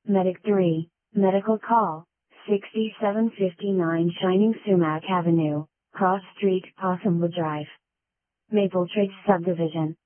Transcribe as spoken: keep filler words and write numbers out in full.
Medic three, Medical Call, sixty-seven fifty-nine Shining Sumac Avenue, Cross Street, Possumwood Drive. Maple Trace Subdivision.